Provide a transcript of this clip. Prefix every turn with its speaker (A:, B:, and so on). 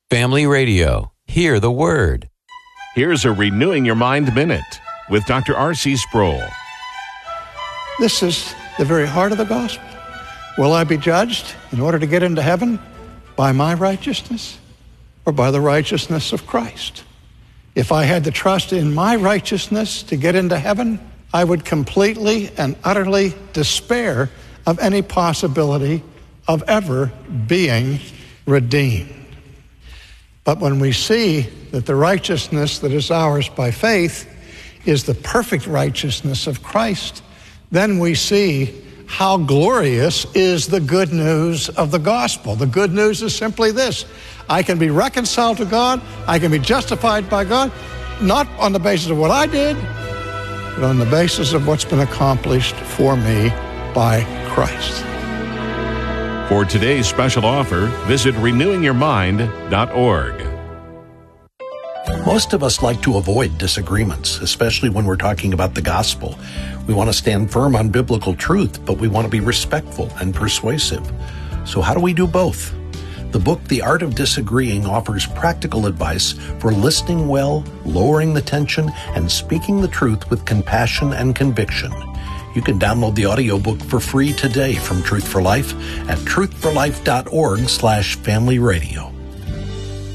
A: Family Radio. Hear the Word.
B: Here's a Renewing Your Mind Minute with Dr. R.C. Sproul.
C: This is the very heart of the gospel. Will I be judged in order to get into heaven by my righteousness or by the righteousness of Christ? If I had to trust in my righteousness to get into heaven, I would completely and utterly despair of any possibility of ever being redeemed. But when we see that the righteousness that is ours by faith is the perfect righteousness of Christ, then we see how glorious is the good news of the gospel. The good news is simply this: I can be reconciled to God, I can be justified by God, not on the basis of what I did, but on the basis of what's been accomplished for me by Christ.
B: For today's special offer, visit renewingyourmind.org.
D: Most of us like to avoid disagreements, especially when we're talking about the gospel. We want to stand firm on biblical truth, but we want to be respectful and persuasive. So how do we do both? The book, The Art of Disagreeing, offers practical advice for listening well, lowering the tension, and speaking the truth with compassion and conviction. You can download the audiobook for free today from Truth for Life at truthforlife.org/familyradio.